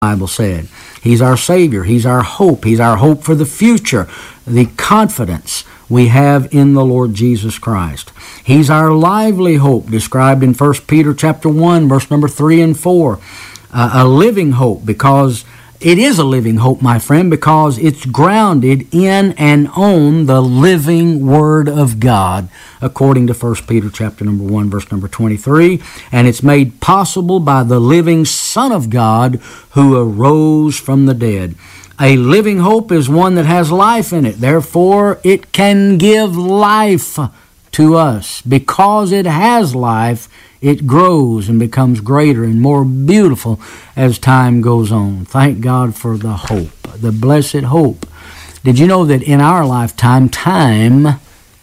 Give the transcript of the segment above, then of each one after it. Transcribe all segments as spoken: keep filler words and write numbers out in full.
Bible said. He's our Savior. He's our hope. He's our hope for the future, the confidence we have in the Lord Jesus Christ. He's our lively hope, described in First Peter chapter one, verse number three and four. Uh, a living hope, because it is a living hope, my friend, because it's grounded in and on the living Word of God, according to First Peter chapter number one, verse number twenty-three. And it's made possible by the living Son of God who arose from the dead. A living hope is one that has life in it. Therefore, it can give life to us. Because it has life, it grows and becomes greater and more beautiful as time goes on. Thank God for the hope, the blessed hope. Did you know that in our lifetime, time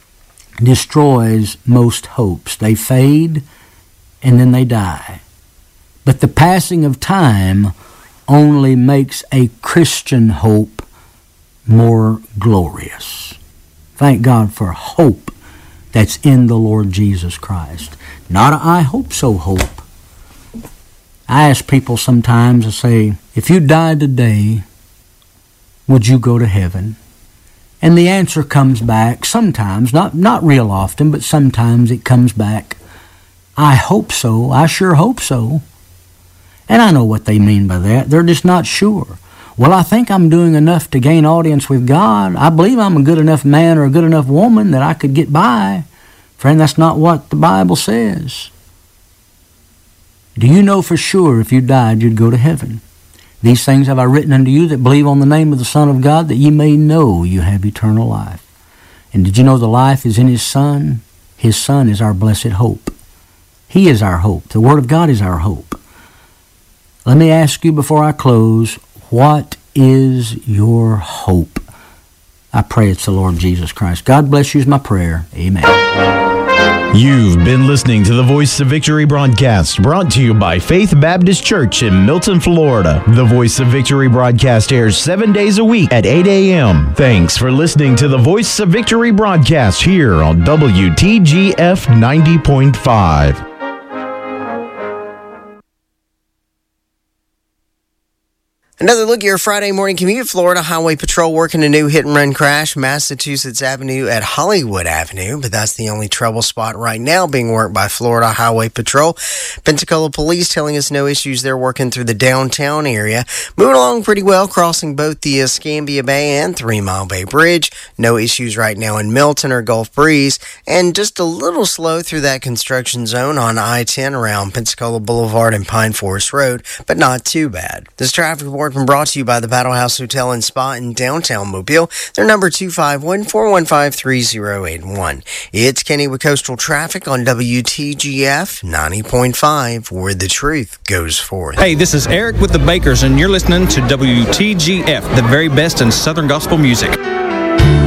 destroys most hopes? They fade and then they die. But the passing of time only makes a Christian hope more glorious. Thank God for hope that's in the Lord Jesus Christ. Not a I hope so hope. I ask people sometimes, I say, if you died today, would you go to heaven? And the answer comes back sometimes, not, not real often, but sometimes it comes back, I hope so. I sure hope so. And I know what they mean by that. They're just not sure. Well, I think I'm doing enough to gain audience with God. I believe I'm a good enough man or a good enough woman that I could get by. Friend, that's not what the Bible says. Do you know for sure if you died, you'd go to heaven? These things have I written unto you that believe on the name of the Son of God, that ye may know you have eternal life. And did you know the life is in His Son? His Son is our blessed hope. He is our hope. The Word of God is our hope. Let me ask you before I close, what is your hope? I pray it's the Lord Jesus Christ. God bless you is my prayer. Amen. You've been listening to the Voice of Victory broadcast, brought to you by Faith Baptist Church in Milton, Florida. The Voice of Victory broadcast airs seven days a week at eight a.m. Thanks for listening to the Voice of Victory broadcast here on W T G F ninety point five. Another look at your Friday morning commute. Florida Highway Patrol working a new hit-and-run crash, Massachusetts Avenue at Hollywood Avenue, but that's the only trouble spot right now being worked by Florida Highway Patrol. Pensacola Police telling us no issues. They're working through the downtown area. Moving along pretty well, crossing both the Escambia Bay and Three Mile Bay Bridge. No issues right now in Milton or Gulf Breeze, and just a little slow through that construction zone on I ten around Pensacola Boulevard and Pine Forest Road, but not too bad. This traffic report been brought to you by the Battle House Hotel and Spa in downtown Mobile. Their number two five one, four one five, three zero eight one. It's Kenny with Coastal Traffic on W T G F ninety point five, where the truth goes forth. Hey, this is Eric with the Bakers, and you're listening to W T G F, the very best in Southern gospel music.